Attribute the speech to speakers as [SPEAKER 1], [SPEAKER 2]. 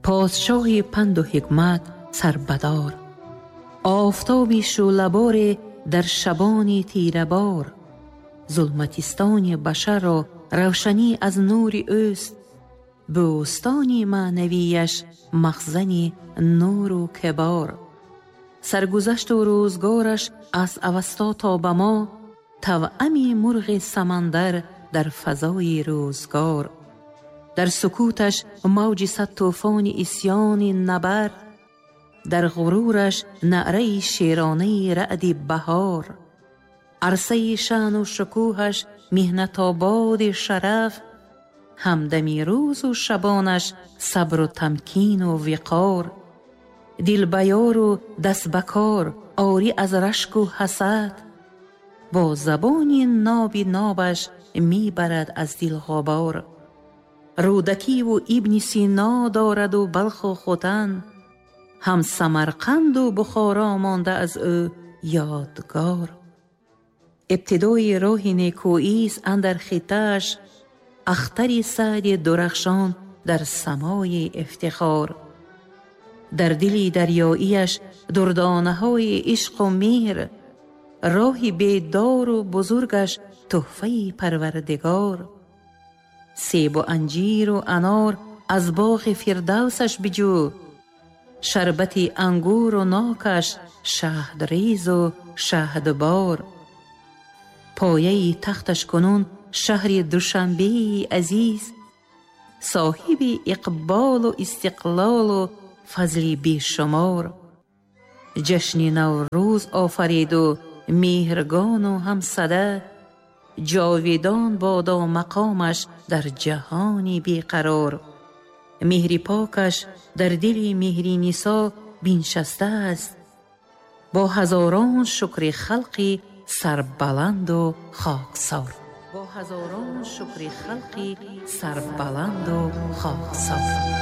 [SPEAKER 1] پادشاه پند و حکمت سربدار، آفتابی شعله‌بار در شبان تیره بار. ظلمتستان بشر را روشنی از نور اوست، بوستان معنویش مخزن نور و کبار. سرگذشت و روزگارش از اوستا تا به ما، توأمی مرغ سمندر در فضای روزگار. در سکوتش موج صد طوفان عصیان نبر، در غرورش نعره شیرانه رعد بهار. عرصه شأن و شکوهش محنت آباد شرف، همدمی روز و شبانش صبر و تمکین و وقار. دل بیار و دست بکار آری از رشک و حسد، با زبانی ناب نابش می برد از دل غبار. رودکی و ابن سینا دارد و بلخ و ختن، هم سمرقند و بخارا مانده از او یادگار. ابتدای راه نیکویی است اندر خطه‌اش، اختری سعد درخشان در سمای افتخار. در دلی دریاییش دردانه‌های عشق و مهر، راهی بیدار و بزرگش تحفه پروردگار. سیب و انجیر و انار از باغ فردوسش بجو، شربت انگور و ناکش شهدریز و شهدبار. پایه تختش کنون شهر دوشنبه عزیز، صاحب اقبال و استقلال و فضل بیشمار. جشن نوروز آفرید و مهرگان و همسده، جاویدان بادا مقامش در جهانی بیقرار. مهر پاکش در دل مهری نسا بنشسته است، با هزاران شکر خلقی سربلند و خاکسار. با هزاران شکر خلقی سربلند و خاکسار.